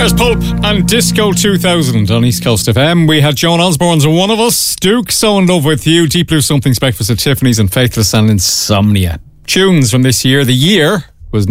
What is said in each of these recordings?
There's Pulp and Disco 2000 on East Coast FM. We had Joan Osborne's One of Us, Duke, So In Love With You, Deep Blue Something's Breakfast at Tiffany's, and Faithless and Insomnia. Tunes from this year. The year was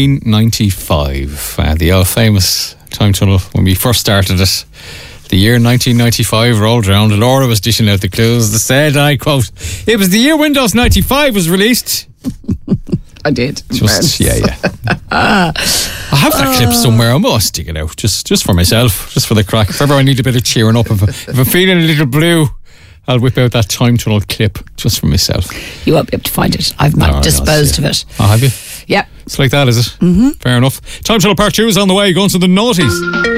1995. The old famous time tunnel when we first started it. The year 1995 rolled around. Laura was dishing out the clues. They said, I quote, "It was the year Windows 95 was released." I did. Yeah. I have that clip somewhere. I must dig it out, just for myself, just for the crack. If ever I need a bit of cheering up, if I'm feeling a little blue, I'll whip out that time tunnel clip just for myself. You won't be able to find it. I've not disposed of it. Oh, have you? Yeah. It's like that, is it? Mm-hmm. Fair enough. Time tunnel part 2 is on the way. Going to the noughties.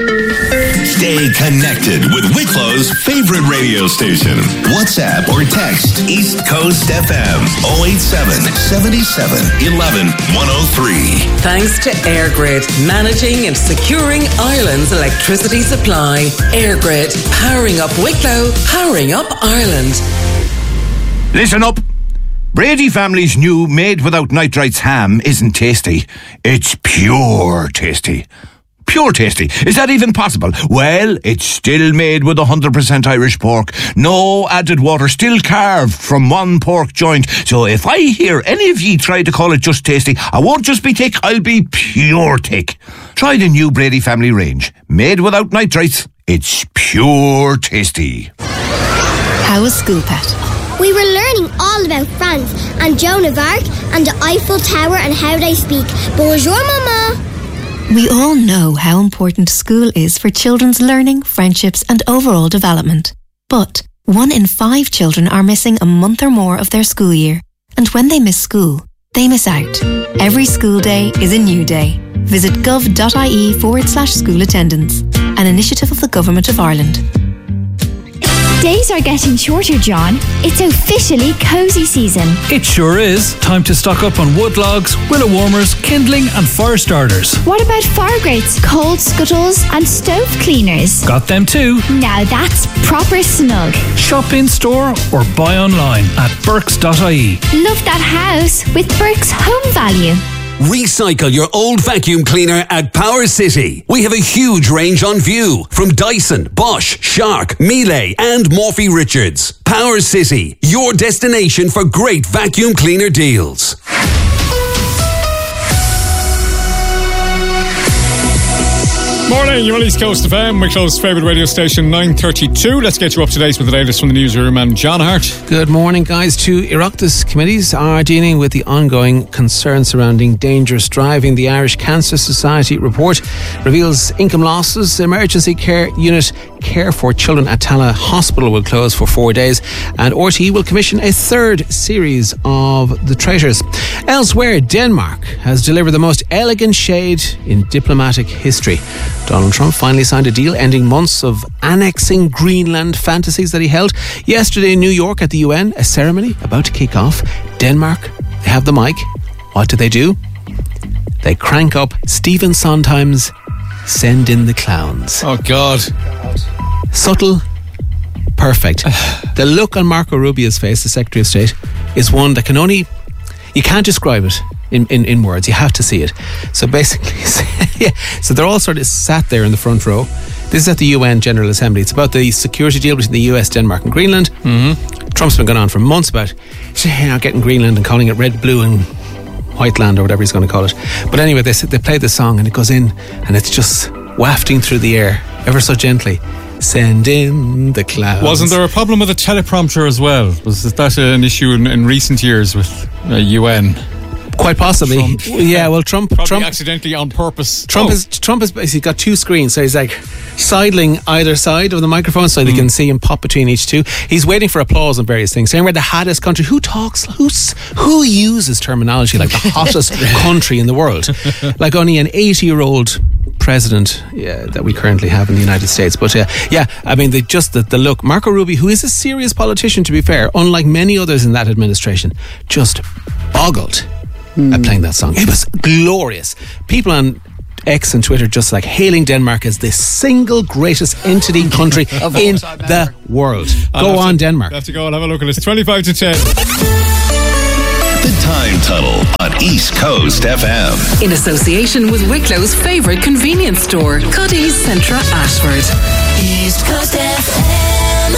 Stay connected with Wicklow's favorite radio station. WhatsApp or text East Coast FM 087 77 11 103. Thanks to EirGrid, managing and securing Ireland's electricity supply. EirGrid, powering up Wicklow, powering up Ireland. Listen up. Brady family's new made without nitrites ham isn't tasty. It's pure tasty. Pure tasty. Is that even possible? Well, it's still made with 100% Irish pork. No added water, still carved from one pork joint. So if I hear any of ye try to call it just tasty, I won't just be thick, I'll be pure thick. Try the new Brady family range. Made without nitrites. It's pure tasty. How was school, Pat? We were learning all about France and Joan of Arc and the Eiffel Tower and how they speak. Bonjour, Mama. We all know how important school is for children's learning, friendships and overall development. But 1 in 5 children are missing a month or more of their school year. And when they miss school, they miss out. Every school day is a new day. Visit gov.ie/school attendance, an initiative of the Government of Ireland. Days are getting shorter, John. It's officially cosy season. It sure is. Time to stock up on wood logs, willow warmers, kindling and fire starters. What about fire grates, cold scuttles and stove cleaners? Got them too. Now that's proper snug. Shop in store or buy online at Burks.ie. Love that house with Burke's Home Value. Recycle your old vacuum cleaner at Power City. We have a huge range on view from Dyson, Bosch, Shark, Miele and Morphy Richards. Power City, your destination for great vacuum cleaner deals. Morning, you're on East Coast FM, Wicklow's favourite radio station, 9:32. Let's get you up to date with the latest from the newsroom. And John Hart. Good morning, guys. 2 Oireachtas committees are dealing with the ongoing concern surrounding dangerous driving. The Irish Cancer Society report reveals income losses. Emergency care unit Care for Children at Tallaght Hospital will close for 4 days, and RTE will commission a 3rd series of The Traitors. Elsewhere, Denmark has delivered the most elegant shade in diplomatic history. Donald Trump finally signed a deal ending months of annexing Greenland fantasies that he held. Yesterday in New York at the UN, a ceremony about to kick off. Denmark, they have the mic. What do? They crank up Stephen Sondheim's Send in the Clowns. Oh, God. Subtle, perfect. The look on Marco Rubio's face, the Secretary of State, is one that you can't describe it in words. You have to see it. So basically, so they're all sort of sat there in the front row. This is at the UN General Assembly. It's about the security deal between the US, Denmark and Greenland. Mm-hmm. Trump's been going on for months about getting Greenland and calling it red, blue and white land or whatever he's going to call it. But anyway, they play the song and it goes in and it's just wafting through the air ever so gently. Send in the clouds. Wasn't there a problem with the teleprompter as well? Was that an issue in recent years with UN? Quite possibly. Trump. Yeah, well, Trump accidentally on purpose. Trump has basically got 2 screens, so he's like sidling either side of the microphone so they can see him pop between each 2. He's waiting for applause on various things, saying we're the hottest country. Who uses terminology like the hottest country in the world? Like only an 80-year-old president that we currently have in the United States. But I mean, the look. Marco Rubio, who is a serious politician, to be fair, unlike many others in that administration, just boggled at playing that song. It was glorious. People on X and Twitter just like hailing Denmark as the single greatest entity country in the world. Go on, Denmark. I have to go and have a look at this. 25 to 10. The Time Tunnel on East Coast FM. In association with Wicklow's favourite convenience store, Cuddy's Centra Ashford. East Coast FM.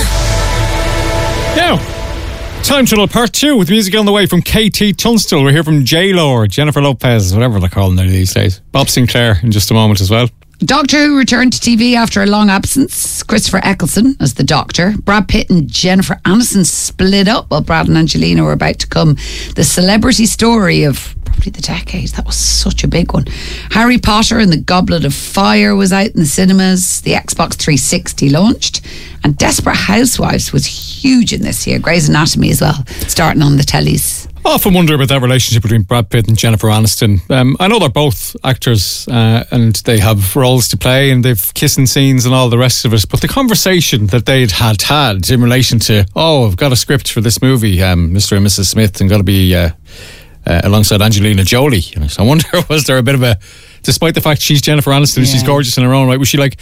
Now, Time Tunnel Part 2 with music on the way from KT Tunstall. We're here from J-Lo or Jennifer Lopez, whatever they're calling her these days. Bob Sinclair in just a moment as well. Doctor Who returned to TV after a long absence. Christopher Eccleston as the Doctor. Brad Pitt and Jennifer Aniston split up while Brad and Angelina were about to come. The celebrity story of probably the decade. That was such a big one. Harry Potter and the Goblet of Fire was out in the cinemas. The Xbox 360 launched. And Desperate Housewives was huge in this year. Grey's Anatomy as well, starting on the tellies. I often wonder about that relationship between Brad Pitt and Jennifer Aniston. I know they're both actors and they have roles to play and they've kissing scenes and all the rest of it, but the conversation that they'd had in relation to, I've got a script for this movie, Mr. and Mrs. Smith, and got to be alongside Angelina Jolie. So I wonder, was there a bit of a, despite the fact she's Jennifer Aniston and she's gorgeous in her own right, was she like,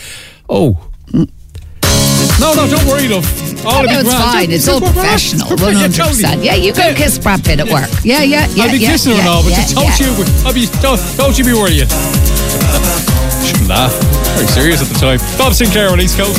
No, don't worry, love. It's fine. It's all professional. 100%. Yeah, you go kiss Brad Pitt at work. Yeah. I'll be kissing her and all, but don't you be worrying. Shouldn't laugh. Very serious at the time. Bob Sinclair on East Coast.